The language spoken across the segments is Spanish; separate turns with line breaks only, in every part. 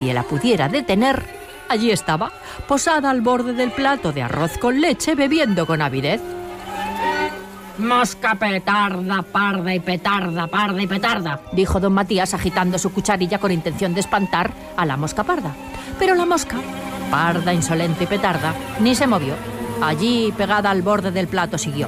nadie la pudiera detener, allí estaba, posada al borde del plato de arroz con leche, bebiendo con avidez. «Mosca petarda, parda y petarda», dijo don Matías agitando su cucharilla con intención de espantar a la mosca parda. Pero la mosca, parda, insolente y petarda, ni se movió. Allí, pegada al borde del plato, siguió.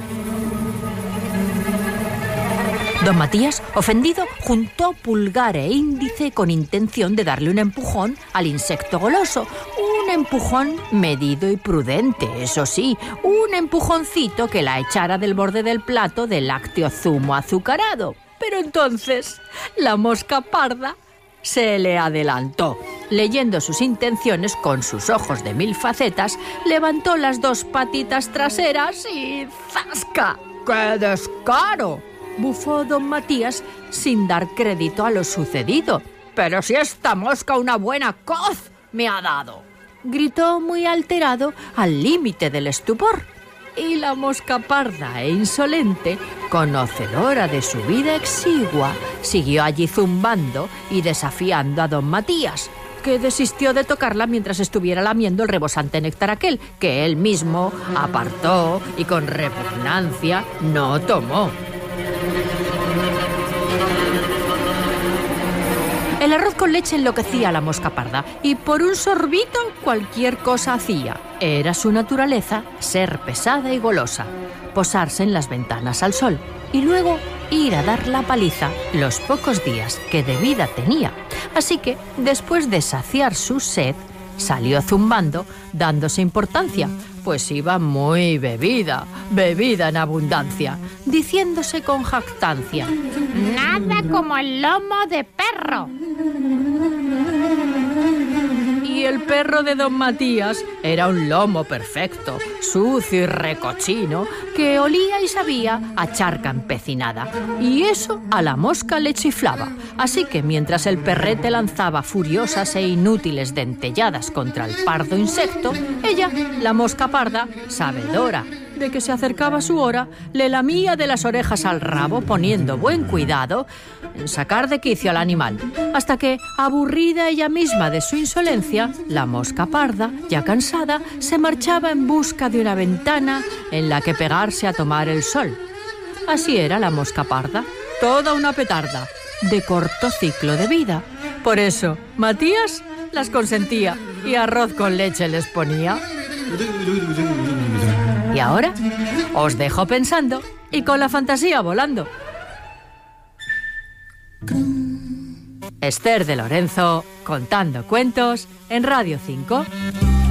Don Matías, ofendido, juntó pulgar e índice con intención de darle un empujón al insecto goloso. Un empujón medido y prudente, eso sí, un empujoncito que la echara del borde del plato de lácteo zumo azucarado. Pero entonces la mosca parda se le adelantó. Leyendo sus intenciones con sus ojos de 1000 facetas, levantó las 2 patitas traseras y ¡zasca! ¡Qué descaro!, bufó don Matías sin dar crédito a lo sucedido. «Pero si esta mosca una buena coz me ha dado», gritó muy alterado, al límite del estupor. Y la mosca parda e insolente, conocedora de su vida exigua, siguió allí zumbando y desafiando a don Matías, que desistió de tocarla mientras estuviera lamiendo el rebosante néctar aquel, que él mismo apartó y con repugnancia no tomó. El arroz con leche enloquecía a la mosca parda y por un sorbito cualquier cosa hacía. Era su naturaleza ser pesada y golosa, posarse en las ventanas al sol y luego ir a dar la paliza los pocos días que de vida tenía. Así que, después de saciar su sed, salió zumbando, dándose importancia, pues iba muy bebida en abundancia, diciéndose con jactancia: «Nada como el lomo de perro». Y el perro de don Matías era un lomo perfecto, sucio y recochino, que olía y sabía a charca empecinada. Y eso a la mosca le chiflaba. Así que mientras el perrete lanzaba furiosas e inútiles dentelladas contra el pardo insecto, ella, la mosca parda, sabedora de que se acercaba su hora, le lamía de las orejas al rabo, poniendo buen cuidado en sacar de quicio al animal, hasta que, aburrida ella misma de su insolencia, la mosca parda, ya cansada, se marchaba en busca de una ventana en la que pegarse a tomar el sol. Así era la mosca parda, toda una petarda, de corto ciclo de vida. Por eso, Matías las consentía y arroz con leche les ponía. Y ahora os dejo pensando y con la fantasía volando. Esther de Lorenzo contando cuentos en Radio 5.